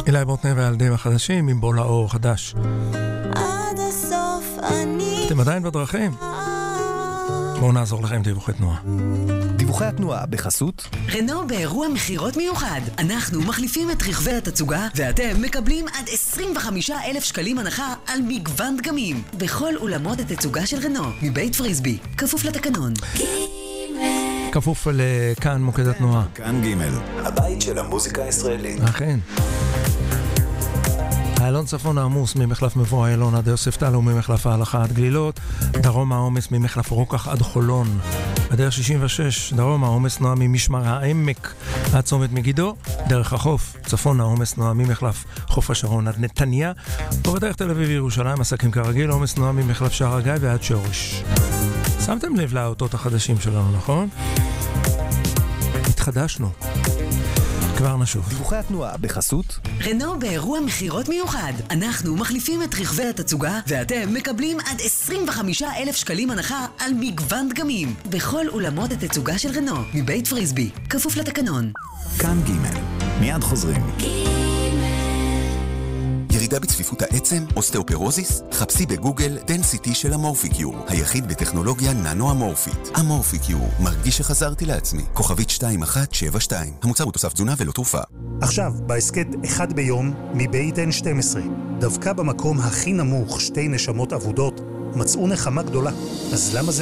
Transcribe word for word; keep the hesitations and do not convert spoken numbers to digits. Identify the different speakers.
Speaker 1: אילי בוטנר והילדים החדשים עם בוא לאור חדש.
Speaker 2: עד הסוף אני...
Speaker 1: אתם עדיין בדרכים? בואו נעזור לכם דיווחי תנועה.
Speaker 3: דיווחי התנועה בחסות
Speaker 4: רנו באירוע מחירות מיוחד. אנחנו מחליפים את רכבי התצוגה ואתם מקבלים עד עשרים וחמישה אלף שקלים הנחה על מגוון דגמים בכל אולמות התצוגה של רנו מבית פריסבי, כפוף לתקנון.
Speaker 1: כפוף לכאן מוקד התנועה.
Speaker 3: כאן ג' הבית של המוזיקה הישראלית.
Speaker 1: אכן. איילון צפון העמוס ממחלף מבוא איילון עד יוסף טל וממחלף ההלכה עד גלילות, דרום העומס ממחלף רוקח עד חולון. בדרך שישים ושש, דרום העומס נועה ממשמר העמק עד צומת מגידו, דרך החוף, צפון העומס נועה ממחלף חוף השרון עד נתניה, ובדרך תל אביב ירושלים עסקים כרגיל, עומס נועה ממחלף שער הגיא ועד שורש. שמתם לב לאותות החדשים שלנו, נכון? התחדשנו. כבר נשוב.
Speaker 3: דיווחי התנועה בחסות
Speaker 4: רנו באירוע מחירות מיוחד. אנחנו מחליפים את רכבי התצוגה ואתם מקבלים עד עשרים וחמישה אלף שקלים הנחה על מגוון דגמים בכל אולמות התצוגה של רנו מבית פריסבי, כפוף לתקנון.
Speaker 3: כאן ג' מיד חוזרים.
Speaker 5: ירידה בצפיפות העצם, אוסטאופורוזיס? חפשי בגוגל דנסיטי של אמורפיקיור, היחיד בטכנולוגיה ננו-אמורפית. אמורפיקיור, מרגיש שחזרתי לעצמי. כוכבית שתיים אחת שבע שתיים. המוצר הוא תוסף תזונה ולא תרופה.
Speaker 6: עכשיו, בעסקת אחד ביום, מבית אן שתים עשרה. דווקא במקום הכי נמוך, שתי נשמות עבודות, מצאו נחמה גדולה. אז למה זה